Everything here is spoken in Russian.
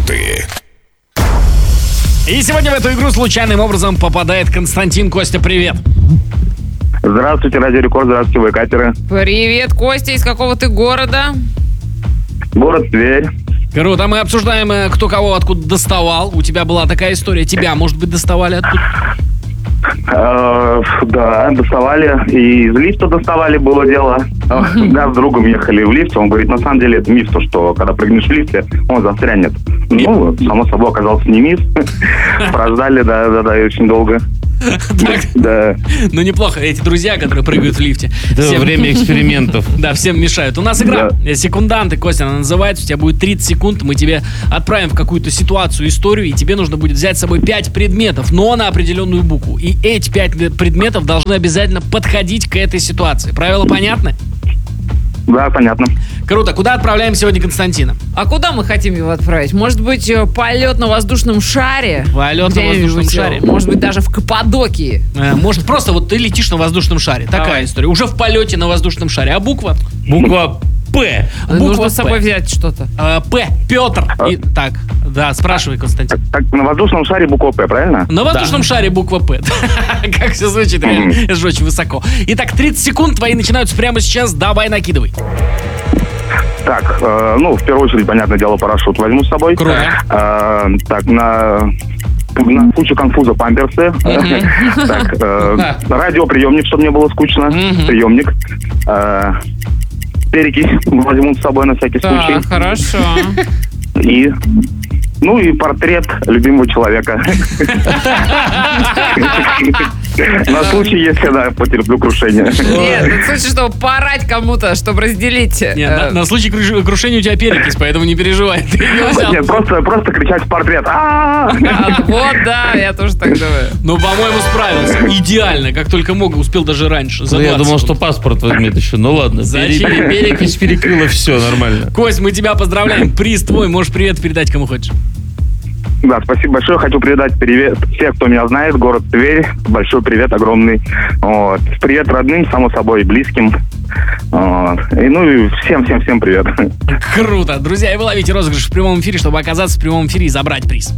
карты. И сегодня в эту игру случайным образом попадает Константин. Костя, привет. Здравствуйте, Радио Рекорд, здравствуйте, вы катеры. Привет, Костя, из какого ты города? Город Тверь. Круто, мы обсуждаем, кто кого откуда доставал. У тебя была такая история, тебя, может быть, доставали откуда? Да, доставали. И из лифта доставали, было дело. Да, с другом ехали в лифте. Он говорит, на самом деле это миф, то, что когда прыгнешь в лифте, он застрянет. Ну, само собой, оказался не миф. Прождали, да, очень долго. Да. Ну, неплохо. Эти друзья, которые прыгают в лифте. Да, время экспериментов. Да, всем мешают. У нас игра «Секунданты», Костя, она называется. У тебя будет 30 секунд. Мы тебе отправим в какую-то ситуацию, историю, и тебе нужно будет взять с собой 5 предметов, но на определенную букву. И эти 5 предметов должны обязательно подходить к этой ситуации. Правила понятны? Да, понятно. Круто. Куда отправляем сегодня Константина? А куда мы хотим его отправить? Может быть, полет на воздушном шаре? Полет на воздушном шаре. Может быть, даже в Каппадокии. Может, просто вот ты летишь на воздушном шаре. Такая история. Уже в полете на воздушном шаре. А буква? Буква П. Нужно с собой взять что-то. П. Петр. Так, да, спрашивай, Константин. Так, на воздушном шаре буква П, правильно? На воздушном шаре буква П. Как все звучит, реально. Это же очень высоко. Итак, 30 секунд твои начинаются прямо сейчас. Давай, накидывай. Так, в первую очередь, понятное дело, парашют возьму с собой. Круто. Так, на случай конфуза памперсы. Так, радиоприемник, чтобы не было скучно. Приемник. Перекись возьму с собой на всякий случай. Так, хорошо. И портрет любимого человека. На случай, если, потерплю крушение. Нет, на случай, чтобы поорать кому-то, чтобы разделить. Нет, на случай крушения у тебя перекись, поэтому не переживай. Нет, просто кричать в портрет. Вот, да, я тоже так думаю. Ну, по-моему, справился. Идеально, как только мог, успел даже раньше. Я думал, что паспорт возьмет еще. Ну ладно. Зачем? Перекись перекрыло, все нормально. Кость, мы тебя поздравляем. Приз твой. Можешь привет передать кому хочешь. Да, спасибо большое. Хочу передать привет всем, кто меня знает. Город Тверь. Большой привет, огромный. Вот. Привет родным, само собой, близким. Вот. И всем привет. Круто. Друзья, и вы ловите розыгрыш в прямом эфире, чтобы оказаться в прямом эфире и забрать приз.